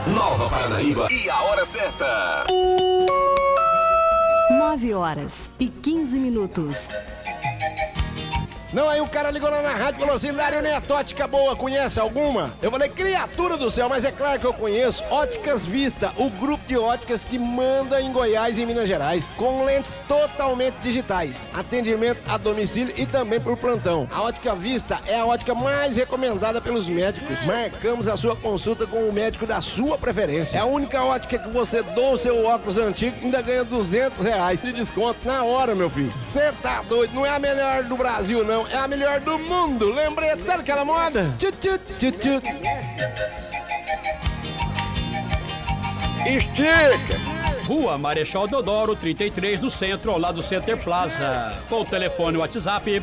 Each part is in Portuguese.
Nova Paranaíba e a hora certa. 9h15. Não, aí o cara ligou lá na rádio e falou assim: Dário Neto, ótica boa, conhece alguma? Eu falei: criatura do céu, mas é claro que eu conheço. Óticas Vista, o grupo de óticas que manda em Goiás e Minas Gerais, com lentes totalmente digitais, atendimento a domicílio e também por plantão. A Ótica Vista é a ótica mais recomendada pelos médicos. Marcamos a sua consulta com o médico da sua preferência. É a única ótica que você doa o seu óculos antigo e ainda ganha R$200 de desconto na hora, meu filho. Você tá doido, não é a melhor do Brasil, não. É a melhor do mundo. Lembrei até daquela moda. Tchut, tchut, tchut, tchut. Estica! Rua Marechal Deodoro, 33, no centro, ao lado do Center Plaza. Com o telefone WhatsApp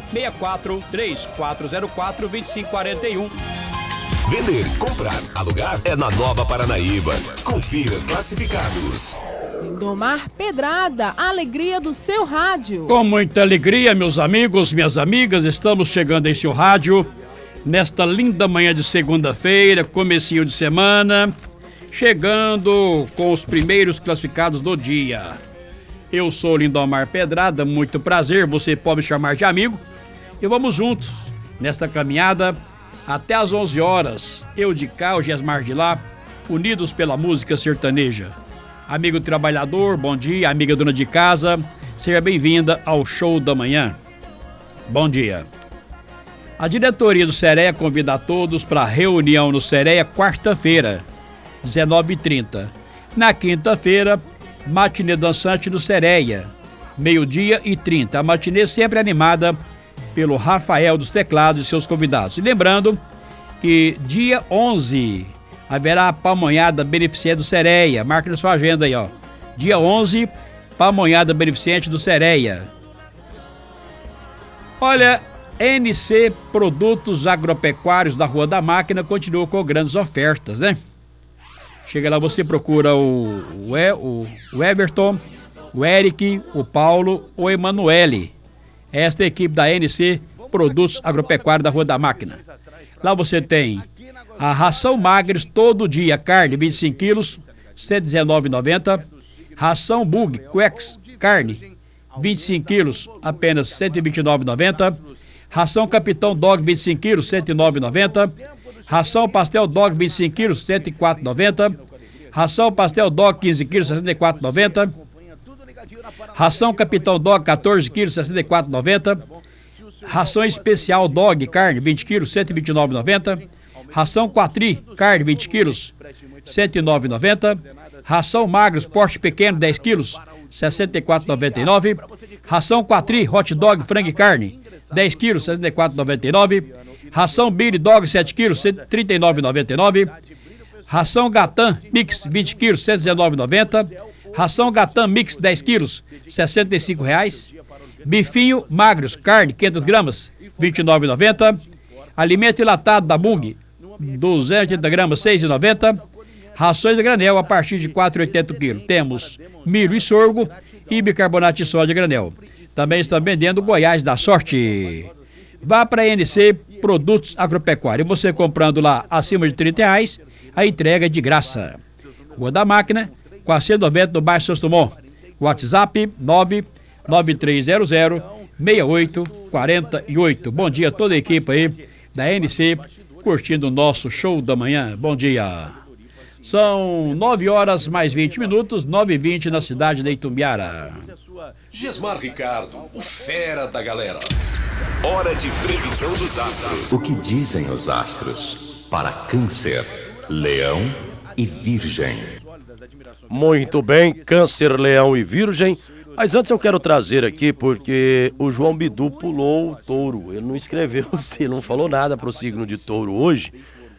64-3404-2541. Vender, comprar, alugar é na Nova Paranaíba. Confira classificados. Lindomar Pedrada, a alegria do seu rádio. Com muita alegria, meus amigos, minhas amigas, estamos chegando em seu rádio nesta linda manhã de segunda-feira, comecinho de semana, chegando com os primeiros classificados do dia. Eu sou Lindomar Pedrada, muito prazer, você pode me chamar de amigo, e vamos juntos nesta caminhada até às 11 horas, eu de cá, o Gesmar de lá, unidos pela música sertaneja. Amigo trabalhador, bom dia. Amiga dona de casa, seja bem-vinda ao Show da Manhã. Bom dia. A diretoria do Sereia convida a todos para a reunião no Sereia quarta-feira, 19h30. Na quinta-feira, matinê dançante no Sereia, 12h30. A matinê sempre animada pelo Rafael dos Teclados e seus convidados. E lembrando que dia 11... haverá a pamonhada beneficente do Sereia. Marque na sua agenda aí, ó. Dia 11, pamonhada beneficente do Sereia. Olha, NC Produtos Agropecuários da Rua da Máquina continua com grandes ofertas, né? Chega lá, você procura o Everton, o Eric, o Paulo, o Emanuele. Esta é a equipe da NC Produtos Agropecuários da Rua da Máquina. Lá você tem a ração Magres todo dia, carne 25 quilos, R$ 119,90. Ração Bug Quex, carne 25 quilos, apenas R$ 129,90. Ração Capitão Dog 25 quilos, R$ 109,90. Ração Pastel Dog 25 quilos, R$ 104,90. Ração Pastel Dog 15 quilos, R$ 64,90. Ração Capitão Dog 14 quilos, R$ 64,90. Ração Especial Dog, carne 20 quilos, R$ 129,90. Ração Quatri, carne 20 quilos, R$ 109,90. Ração Magros, porte pequeno 10 quilos, R$ 64,99. Ração Quatri, hot dog, frango e carne, 10 quilos, R$ 64,99. Ração Billy Dog 7 quilos, R$ 39,99. Ração Gatan Mix 20 quilos, R$ 119,90. Ração Gatan Mix 10 quilos, R$ 65,00. Bifinho Magros, carne 500 gramas, R$ 29,90. Alimento enlatado da Bung, 280 gramas, R$ 6,90. Rações de granel a partir de 4,80 kg. Temos milho e sorgo e bicarbonato de sódio a granel. Também está vendendo Goiás da Sorte. Vá para a NC Produtos Agropecuários. Você comprando lá acima de R$ 30,00, a entrega é de graça. Rua da Máquina, 490 no bairro Santos Dumont. WhatsApp 99300-6848. Bom dia a toda a equipe aí da NC, curtindo o nosso Show da Manhã. Bom dia. São 9 horas mais 20 minutos, 9h20 na cidade de Itumbiara. Gesmar Ricardo, o fera da galera. Hora de previsão dos astros. O que dizem os astros para Câncer, Leão e Virgem? Muito bem, Câncer, Leão e Virgem. Mas antes eu quero trazer aqui, porque o João Bidu pulou o touro. Ele não escreveu, ele não falou nada pro signo de touro hoje.